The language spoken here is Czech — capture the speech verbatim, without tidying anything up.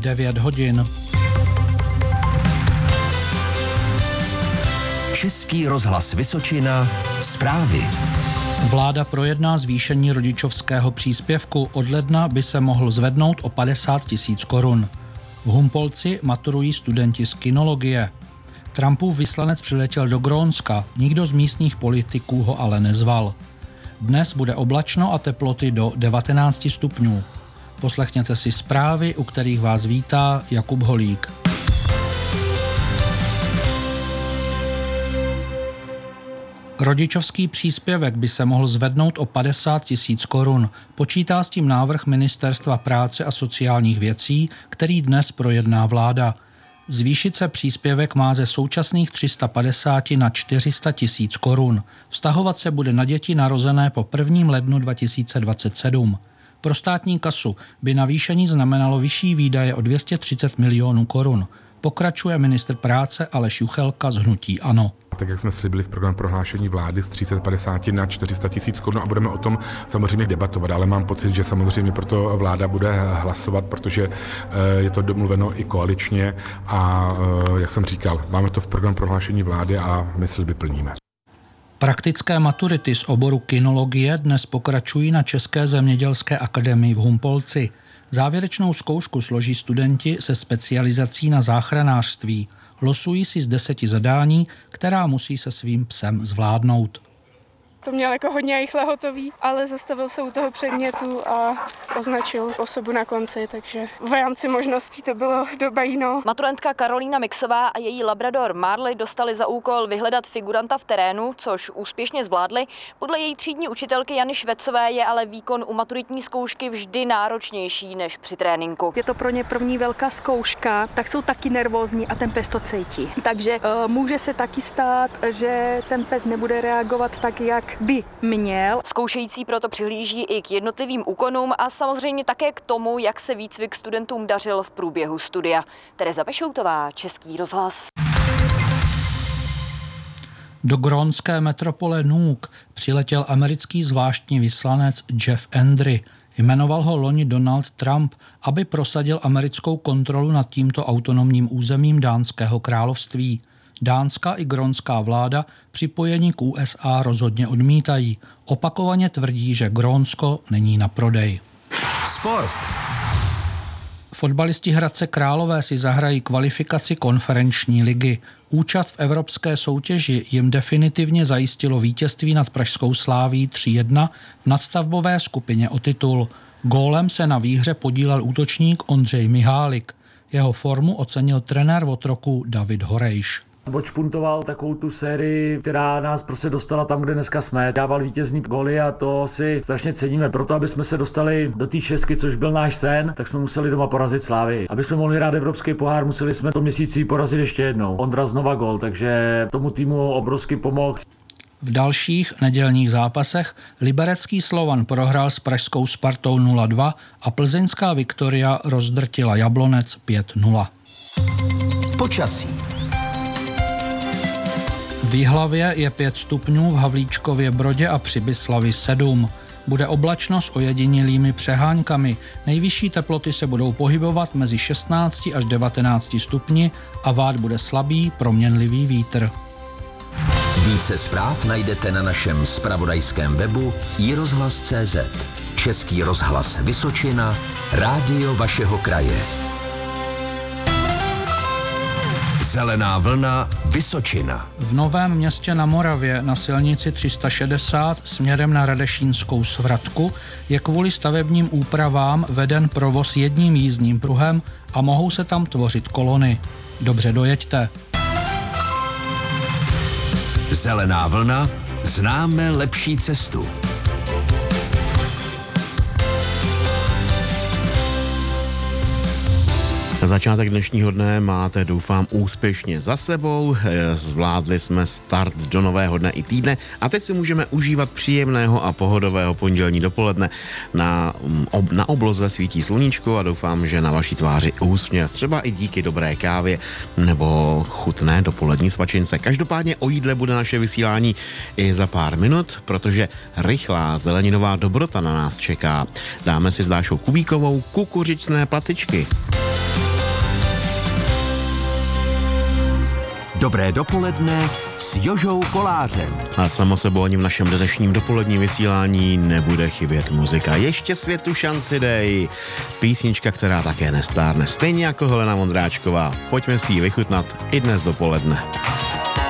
devět hodin. Český rozhlas Vysočina, zprávy. Vláda projedná zvýšení rodičovského příspěvku. Od ledna by se mohl zvednout o padesát tisíc korun. V Humpolci maturují studenti z kinologie. Trumpův vyslanec přiletěl do Grónska, nikdo z místních politiků ho ale nezval. Dnes bude oblačno a teploty do devatenáct stupňů. Poslechněte si zprávy, u kterých vás vítá Jakub Holík. Rodičovský příspěvek by se mohl zvednout o padesát tisíc korun. Počítá s tím návrh Ministerstva práce a sociálních věcí, který dnes projedná vláda. Zvýšit se příspěvek má ze současných tři sta padesát na čtyři sta tisíc korun. Vztahovat se bude na děti narozené po prvním lednu dva tisíce dvacet sedm. Pro státní kasu by navýšení znamenalo vyšší výdaje o dvě stě třicet milionů korun. Pokračuje ministr práce Aleš Juchelka z hnutí ANO. Tak jak jsme slibili v programu prohlášení vlády z tři sta padesát na čtyři sta tisíc korun a budeme o tom samozřejmě debatovat, ale mám pocit, že samozřejmě proto vláda bude hlasovat, protože je to domluveno i koaličně a jak jsem říkal, máme to v programu prohlášení vlády a my sliby plníme. Praktické maturity z oboru kinologie dnes pokračují na České zemědělské akademii v Humpolci. Závěrečnou zkoušku složí studenti se specializací na záchranářství. Losují si z deseti zadání, která musí se svým psem zvládnout. To měl jako hodně rychle hotový, ale zastavil se u toho předmětu a označil osobu na konci, takže v rámci možností to bylo do bajíno. Maturantka Karolína Mixová a její labrador Marley dostali za úkol vyhledat figuranta v terénu, což úspěšně zvládli. Podle její třídní učitelky Jany Švecové je ale výkon u maturitní zkoušky vždy náročnější než při tréninku. Je to pro ně první velká zkouška, tak jsou taky nervózní a ten pes to cítí. Takže uh, může se taky stát, že ten pes nebude reagovat tak, jak by měl. Zkoušející proto přihlíží i k jednotlivým úkonům a samozřejmě také k tomu, jak se výcvik studentům dařil v průběhu studia. Tereza Pešoutová, Český rozhlas. Do grónské metropole Nuuk přiletěl americký zvláštní vyslanec Jeff Endry. Jmenoval ho loni Donald Trump, aby prosadil americkou kontrolu nad tímto autonomním územím Dánského království. Dánská i grónská vláda připojení k U S A rozhodně odmítají. Opakovaně tvrdí, že Grónsko není na prodej. Sport. Fotbalisti Hradce Králové si zahrají kvalifikaci konferenční ligy. Účast v evropské soutěži jim definitivně zajistilo vítězství nad pražskou Sláví tři jedna v nadstavbové skupině o titul. Gólem se na výhře podílel útočník Ondřej Mihálik. Jeho formu ocenil trenér Otroku David Horejš. Odšpuntoval takovou tu sérii, která nás prostě dostala tam, kde dneska jsme. Dával vítězný góly a to si strašně ceníme. Proto, aby jsme se dostali do té šestky, což byl náš sen, tak jsme museli doma porazit Slávy. Aby jsme mohli hrát evropský pohár, museli jsme to měsíci porazit ještě jednou. Ondra znova gól, takže tomu týmu obrovsky pomohl. V dalších nedělních zápasech liberecký Slovan prohrál s pražskou Spartou nula dva a plzeňská Viktoria rozdrtila Jablonec pět nula. Počasí. V Jihlavě je pět stupňů, v Havlíčkově Brodě a Přibyslavi sedm. Bude oblačno s ojedinělými přeháňkami. Nejvyšší teploty se budou pohybovat mezi šestnácti až devatenácti stupni a vát bude slabý, proměnlivý vítr. Více zpráv najdete na našem zpravodajském webu i rozhlas tečka cé zet. Český rozhlas Vysočina, rádio vašeho kraje. Zelená vlna Vysočina. V Novém Městě na Moravě na silnici tři sta šedesát směrem na Radešínskou svratku je kvůli stavebním úpravám veden provoz jedním jízdním pruhem a mohou se tam tvořit kolony. Dobře dojeďte. Zelená vlna, známe lepší cestu. Začátek dnešního dne máte, doufám, úspěšně za sebou. Zvládli jsme start do nového dne i týdne a teď si můžeme užívat příjemného a pohodového pondělní dopoledne. Na, ob, na obloze svítí sluníčko a doufám, že na vaší tváři úsměv, třeba i díky dobré kávě nebo chutné dopolední svačince. Každopádně o jídle bude naše vysílání i za pár minut, protože rychlá zeleninová dobrota na nás čeká. Dáme si s Dášou Kubíkovou kukuřičné placičky. Dobré dopoledne s Jožou Kolářem. A samo sebou ani v našem dnešním dopoledním vysílání nebude chybět muzika. Ještě světu šanci dej. Písnička, která také nestárne. Stejně jako Helena Vondráčková. Pojďme si ji vychutnat i dnes dopoledne.